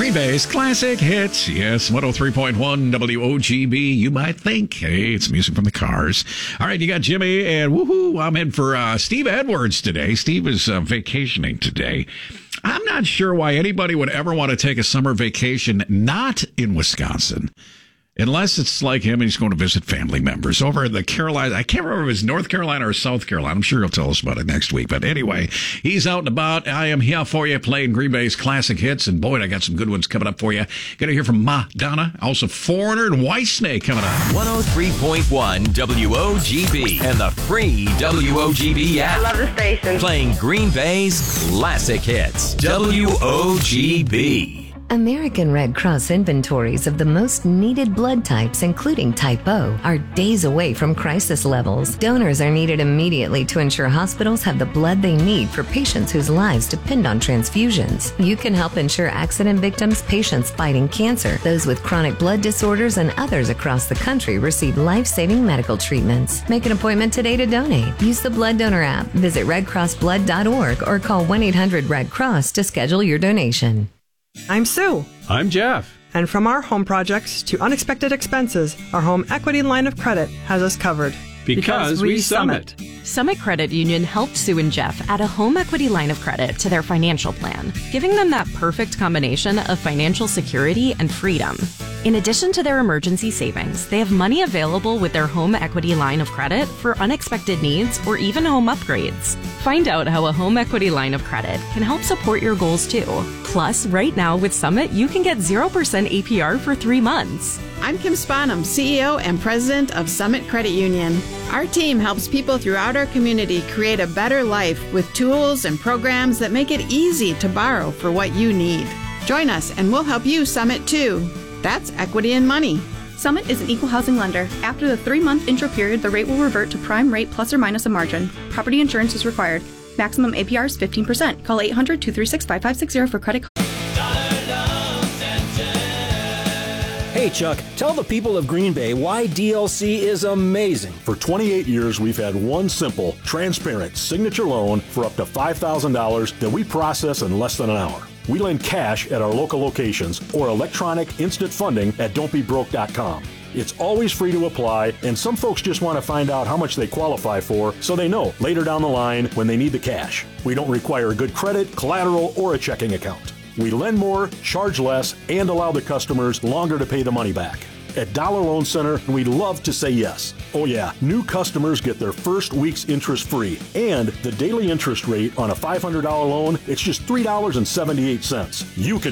Green Bay's classic hits. Yes, 103.1 WOGB. You might think, hey, it's music from the Cars. All right, you got Jimmy, and woohoo, I'm in for Steve Edwards today. Steve is vacationing today. I'm not sure why anybody would ever want to take a summer vacation not in Wisconsin. Unless it's like him and he's going to visit family members over in the Carolinas. I can't remember if it's North Carolina or South Carolina. I'm sure he'll tell us about it next week. But anyway, he's out and about. I am here for you playing Green Bay's classic hits. And boy, I got some good ones coming up for you. Going to hear from Madonna. Also Foreigner and Whitesnake coming up. 103.1 WOGB and the free WOGB app. I love the station. Playing Green Bay's classic hits. WOGB. American Red Cross inventories of the most needed blood types, including Type O, are days away from crisis levels. Donors are needed immediately to ensure hospitals have the blood they need for patients whose lives depend on transfusions. You can help ensure accident victims, patients fighting cancer, those with chronic blood disorders, and others across the country receive life-saving medical treatments. Make an appointment today to donate. Use the Blood Donor app, visit redcrossblood.org, or call 1-800-RED-CROSS to schedule your donation. I'm Sue. I'm Jeff. And from our home projects to unexpected expenses, our home equity line of credit has us covered. Because we Summit. Summit Credit Union helped Sue and Jeff add a home equity line of credit to their financial plan, giving them that perfect combination of financial security and freedom. In addition to their emergency savings, they have money available with their home equity line of credit for unexpected needs or even home upgrades. Find out how a home equity line of credit can help support your goals too. Plus, right now with Summit, you can get 0% APR for 3 months. I'm Kim Spanum, CEO and President of Summit Credit Union. Our team helps people throughout our community create a better life with tools and programs that make it easy to borrow for what you need. Join us and we'll help you Summit too. That's equity and money. Summit is an equal housing lender. After the 3-month intro period, the rate will revert to prime rate plus or minus a margin. Property insurance is required. Maximum APR is 15%. Call 800-236-5560 for credit. Hey Chuck, tell the people of Green Bay why DLC is amazing. For 28 years, we've had one simple, transparent signature loan for up to $5,000 that we process in less than an hour. We lend cash at our local locations or electronic instant funding at don'tbebroke.com. It's always free to apply, and some folks just want to find out how much they qualify for so they know later down the line when they need the cash. We don't require good credit, collateral, or a checking account. We lend more, charge less, and allow the customers longer to pay the money back. At Dollar Loan Center, we love to say yes. Oh yeah, new customers get their first week's interest free. And the daily interest rate on a $500 loan, it's just $3.78. You can